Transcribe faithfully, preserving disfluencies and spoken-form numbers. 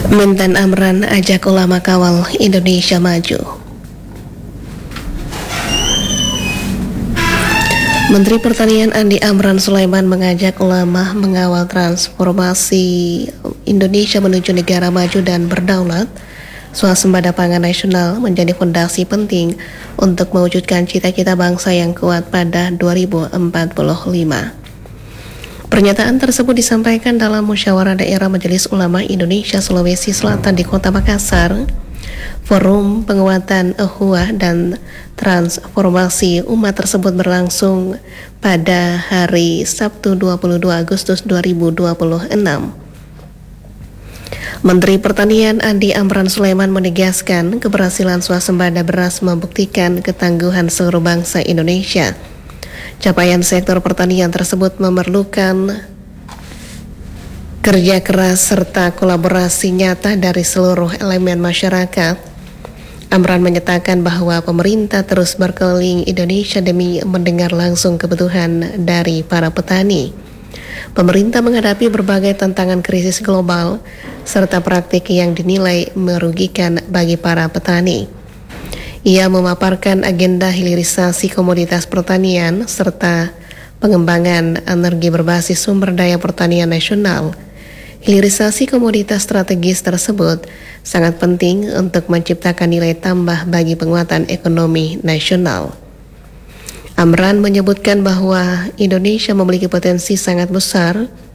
Mentan Amran ajak ulama kawal Indonesia maju. Menteri Pertanian Andi Amran Sulaiman mengajak ulama mengawal transformasi Indonesia menuju negara maju dan berdaulat. Swasembada pangan nasional menjadi fondasi penting untuk mewujudkan cita-cita bangsa yang kuat pada dua ribu empat puluh lima. Pernyataan tersebut disampaikan dalam musyawarah daerah Majelis Ulama Indonesia Sulawesi Selatan di Kota Makassar. Forum penguatan ukhuwah dan transformasi umat tersebut berlangsung pada hari Sabtu dua puluh dua Agustus dua ribu dua puluh enam. Menteri Pertanian Andi Amran Sulaiman menegaskan keberhasilan swasembada beras membuktikan ketangguhan seluruh bangsa Indonesia. Capaian sektor pertanian tersebut memerlukan kerja keras serta kolaborasi nyata dari seluruh elemen masyarakat. Amran menyatakan bahwa pemerintah terus berkeliling Indonesia demi mendengar langsung kebutuhan dari para petani. Pemerintah menghadapi berbagai tantangan krisis global serta praktik yang dinilai merugikan bagi para petani. Ia memaparkan agenda hilirisasi komoditas pertanian serta pengembangan energi berbasis sumber daya pertanian nasional. Hilirisasi komoditas strategis tersebut sangat penting untuk menciptakan nilai tambah bagi penguatan ekonomi nasional. Amran menyebutkan bahwa Indonesia memiliki potensi sangat besar